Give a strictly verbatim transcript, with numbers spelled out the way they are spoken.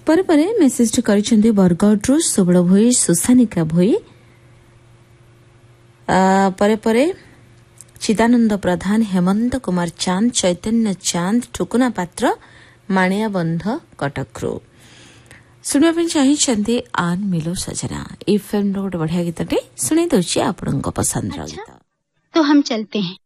ପରେ ପରେ ମେସେଜଟି କରିଛନ୍ତି ବରଗଡ଼ରୁ ସୁବଳ ଭୋଇ, ସୁସାନିକା ଭୋଇ। ପରେ ପରେ ଚିଦାନନ୍ଦ ପ୍ରଧାନ, ହେମନ୍ତ କୁମାର ଚାନ୍ଦ, ଚୈତନ୍ୟ ଚାନ୍ଦ, ଠୁକୁନା ପାତ୍ର, ମାଣିଆ ବନ୍ଧ କଟକରୁ ଶୁଣିବା ପାଇଁ ଚାହିଁଛନ୍ତି ଆନ୍ ମିଲୋ ସଜନା। ଏହି ଫିଲ୍ମର ଗୋଟେ ବଢିଆ ଗୀତଟେ ଶୁଣି ଦେଉଛି ଆପଣଙ୍କ ପସନ୍ଦର ଗୀତ। तो हम चलते हैं।